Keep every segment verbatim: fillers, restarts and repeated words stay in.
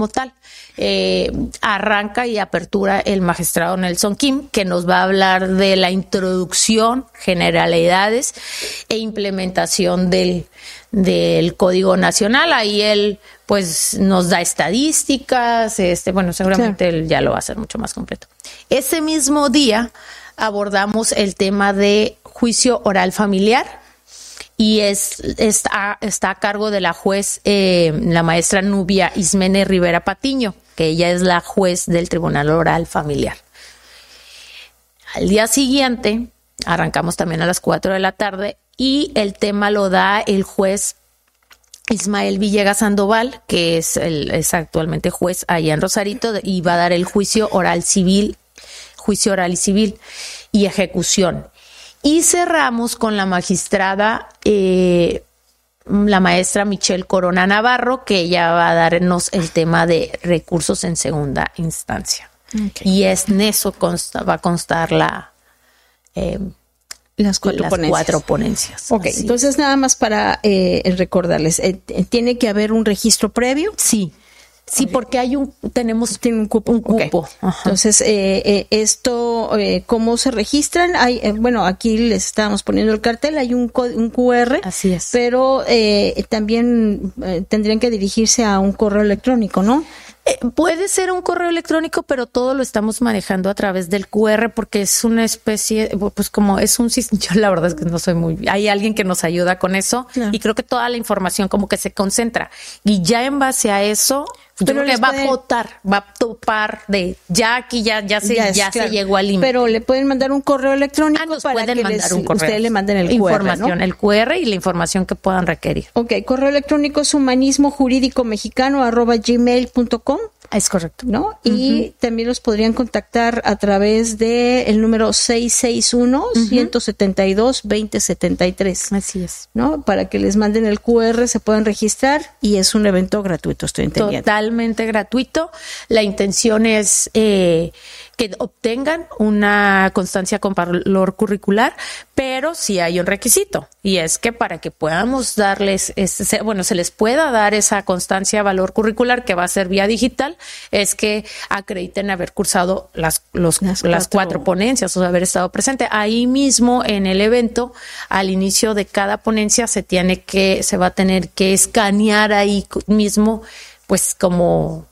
como tal. Eh, arranca y apertura el magistrado Nelson Kim, que nos va a hablar de la introducción, generalidades e implementación del, del Código Nacional. Ahí él pues nos da estadísticas, este, bueno, seguramente sí. Él ya lo va a hacer mucho más completo. Ese mismo día abordamos el tema de juicio oral familiar y es está, está a cargo de la juez, eh, la maestra Nubia Ismene Rivera Patiño, que ella es la juez del Tribunal Oral Familiar. Al día siguiente, arrancamos también a las cuatro de la tarde y el tema lo da el juez Ismael Villegas Sandoval, que es, el, es actualmente juez allá en Rosarito, y va a dar el juicio oral civil, juicio oral y civil y ejecución. Y cerramos con la magistrada, eh, la maestra Michelle Corona Navarro, que ella va a darnos el tema de recursos en segunda instancia. Okay. Y es en eso consta, va a constar la... Eh, Las cuatro las ponencias. Cuatro ponencias. Ok, así entonces es. nada más para eh, recordarles, eh, ¿tiene que haber un registro previo? Sí, sí, okay. Porque hay un, tenemos Tiene un cupo. Un cupo. Okay. Entonces, eh, eh, esto, eh, ¿cómo se registran? Hay, eh, bueno, aquí les estábamos poniendo el cartel, hay un, un Q R. Así es. Pero eh, también eh, tendrían que dirigirse a un correo electrónico, ¿no? Eh, puede ser un correo electrónico, pero todo lo estamos manejando a través del Q R porque es una especie, pues como es un sistema, yo la verdad es que no soy muy, hay alguien que nos ayuda con eso, claro. Y creo que toda la información como que se concentra y ya en base a eso, pero yo creo que va pueden... a votar, va a topar de ya aquí ya, ya se, ya, ya claro. se llegó al límite. Pero le pueden mandar un correo electrónico ah, nos para pueden que mandar les, un correo. Ustedes le manden el información, Q R, ¿no? El Q R y la información que puedan requerir. Ok, correo electrónico es humanismo jurídico mexicano arroba gmail punto com. Es correcto. ¿No? Y uh-huh. también los podrían contactar a través de el número seis seis uno, uno siete dos, dos cero siete tres. Así es. ¿No? Para que les manden el Q R, se puedan registrar y es un evento gratuito, estoy entendiendo. Totalmente gratuito. La intención es eh, que obtengan una constancia con valor curricular, pero sí hay un requisito y es que para que podamos darles, ese, bueno, se les pueda dar esa constancia valor curricular que va a ser vía digital, es que acrediten haber cursado las, los, las, cuatro. las cuatro ponencias, o sea, haber estado presente. Ahí mismo en el evento, al inicio de cada ponencia, se tiene que, se va a tener que escanear ahí mismo, pues como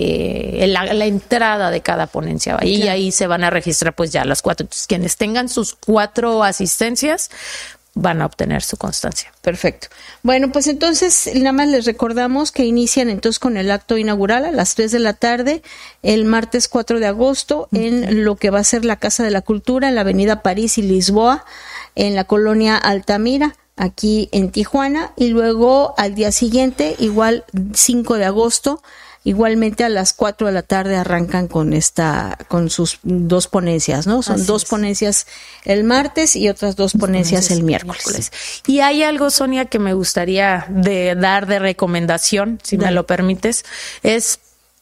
eh, la, la entrada de cada ponencia. Y claro. Ahí se van a registrar pues ya las cuatro. Entonces, quienes tengan sus cuatro asistencias van a obtener su constancia. Perfecto. Bueno, pues entonces nada más les recordamos que inician entonces con el acto inaugural a las tres de la tarde el martes cuatro de agosto uh-huh. en lo que va a ser la Casa de la Cultura en la avenida París y Lisboa en la colonia Altamira, aquí en Tijuana, y luego al día siguiente, igual cinco de agosto, igualmente a las cuatro de la tarde arrancan con esta, con sus dos ponencias, ¿no? Son Así dos es. ponencias el martes y otras dos ponencias, ponencias el miércoles. miércoles. Y hay algo, Sonia, que me gustaría de dar de recomendación, si Dale. me lo permites, es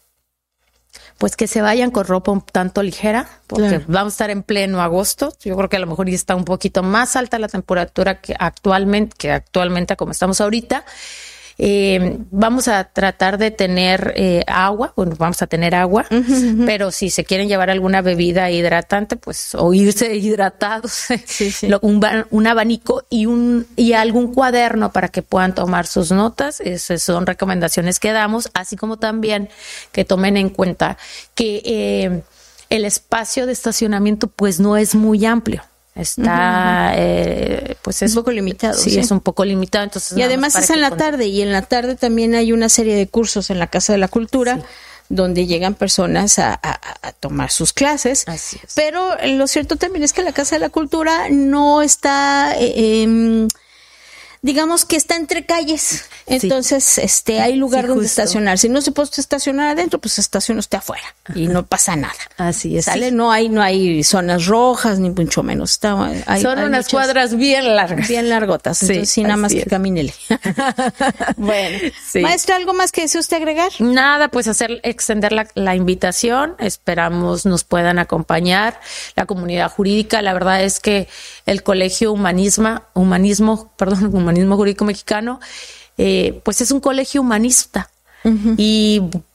pues que se vayan con ropa un tanto ligera, porque claro. vamos a estar en pleno agosto. Yo creo que a lo mejor ya está un poquito más alta la temperatura que actualmente, que actualmente como estamos ahorita. Eh, vamos a tratar de tener eh, agua, bueno, vamos a tener agua, uh-huh, uh-huh. pero si se quieren llevar alguna bebida hidratante, pues, o irse hidratados, sí, sí. un, un abanico y un y algún cuaderno para que puedan tomar sus notas. Esas son recomendaciones que damos, así como también que tomen en cuenta que eh, el espacio de estacionamiento, pues, no es muy amplio. Está, uh-huh. eh, pues es un poco limitado. Sí, sí, es un poco limitado. Entonces, y además es en la tarde, y en la tarde también hay una serie de cursos en la Casa de la Cultura, sí. donde llegan personas a, a, a tomar sus clases. Así es. Pero lo cierto también es que la Casa de la Cultura no está, eh, eh, digamos que está entre calles. Entonces, sí. este, hay lugar sí, donde justo. estacionar. Si no se puede estacionar adentro, pues estaciona usted afuera. Ajá. Y no pasa nada. Así es. ¿Sale? Sí. No hay, no hay zonas rojas, ni mucho menos. Está, hay, Son hay unas muchas, cuadras bien largas. Bien largotas. Entonces, sí, sí nada más es. que camínele. Bueno. Sí. Maestra, ¿algo más que desee usted agregar? Nada, pues hacer, extender la, la invitación. Esperamos nos puedan acompañar la comunidad jurídica. La verdad es que el Colegio Humanismo, Humanismo, perdón, Humanismo Jurídico Mexicano, eh, pues es un colegio humanista. Uh-huh. Y